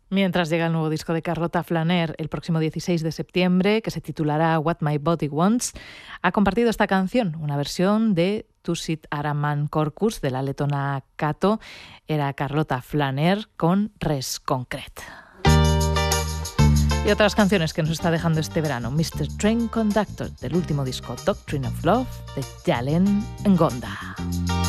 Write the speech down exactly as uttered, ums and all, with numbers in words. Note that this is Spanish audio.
Mientras llega el nuevo disco de Carlota Flaner el próximo dieciséis de septiembre, que se titulará What My Body Wants, ha compartido esta canción, una versión de Tusit Araman Corcus de la letona Kato. Era Carlota Flaner con Res Concret. Y otras canciones que nos está dejando este verano: mister Train Conductor, del último disco Doctrine of Love, de Jalen Ngonda.